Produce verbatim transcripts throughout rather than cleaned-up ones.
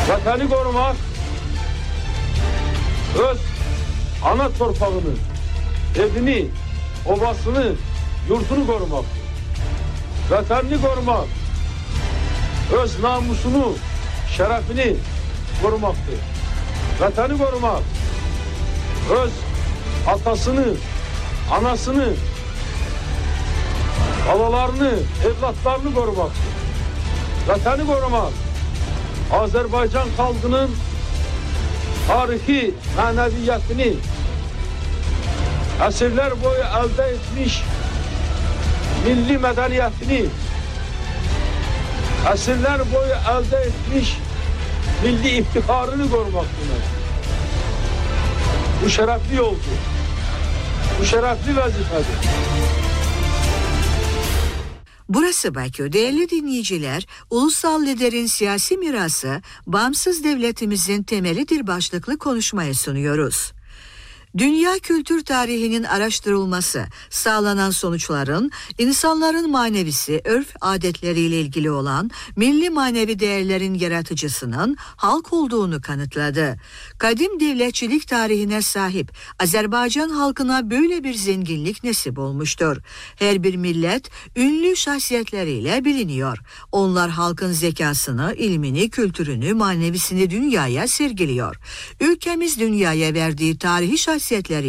Vatanı korumak, öz ana torpağını, evini, obasını, yurtunu korumak. Vatanını korumak, öz namusunu, şerefini korumaktır. Vatanı korumak, öz atasını, anasını, babalarını, evlatlarını korumaktır. Vatanı korumak, Azerbaycan halkının tarihi maneviyatını əsrlər boyu əldə etmiş milli medeniyetini, əsrlər boyu əldə etmiş milli iftiharını korumaktır. Bu şerefli yoldur. Bu şerefli vazifedir. Burası Bakü. Değerli dinleyiciler, ulusal liderin siyasi mirası, bağımsız devletimizin temelidir başlıklı konuşmayı sunuyoruz. Dünya kültür tarihinin araştırılması, sağlanan sonuçların insanların manevisi, örf adetleriyle ilgili olan milli manevi değerlerin yaratıcısının halk olduğunu kanıtladı. Kadim devletçilik tarihine sahip Azerbaycan halkına böyle bir zenginlik nasip olmuştur. Her bir millet ünlü şahsiyetleriyle biliniyor. Onlar halkın zekasını, ilmini, kültürünü, manevisini dünyaya sergiliyor. Ülkemiz dünyaya verdiği tarihi şahsiyetleriyle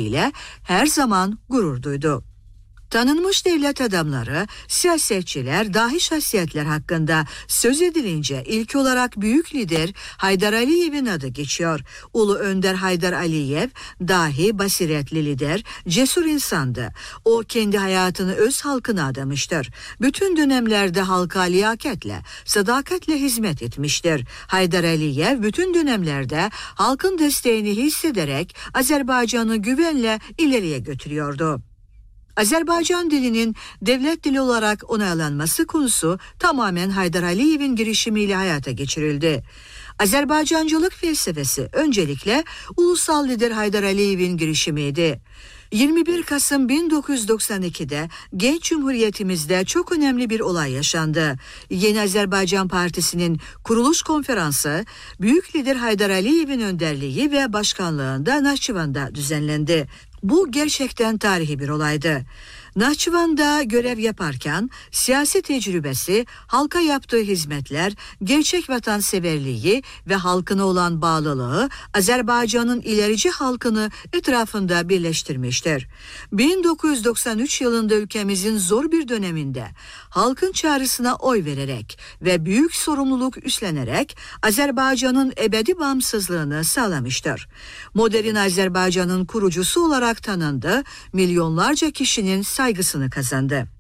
her zaman gurur duydu. Tanınmış devlet adamları, siyasetçiler, dahi şahsiyetler hakkında söz edilince ilk olarak büyük lider Haydar Aliyev'in adı geçiyor. Ulu Önder Haydar Aliyev, dahi basiretli lider, cesur insandı. O kendi hayatını öz halkına adamıştır. Bütün dönemlerde halka liyaketle, sadakatle hizmet etmiştir. Haydar Aliyev bütün dönemlerde halkın desteğini hissederek Azerbaycan'ı güvenle ileriye götürüyordu. Azerbaycan dilinin devlet dili olarak onaylanması konusu tamamen Haydar Aliyev'in girişimiyle hayata geçirildi. Azerbaycancılık felsefesi öncelikle ulusal lider Haydar Aliyev'in girişimiydi. yirmi bir Kasım bin dokuz yüz doksan ikide genç cumhuriyetimizde çok önemli bir olay yaşandı. Yeni Azerbaycan Partisi'nin kuruluş konferansı Büyük Lider Haydar Aliyev'in önderliği ve başkanlığında Nahçıvan'da düzenlendi. Bu gerçekten tarihi bir olaydı. Nahçıvan'da görev yaparken siyasi tecrübesi, halka yaptığı hizmetler, gerçek vatanseverliği ve halkına olan bağlılığı Azerbaycan'ın ilerici halkını etrafında birleştirmiştir. bin dokuz yüz doksan üç yılında ülkemizin zor bir döneminde halkın çağrısına oy vererek ve büyük sorumluluk üstlenerek Azerbaycan'ın ebedi bağımsızlığını sağlamıştır. Modern Azerbaycan'ın kurucusu olarak tanındı, milyonlarca kişinin saygısını kazandı.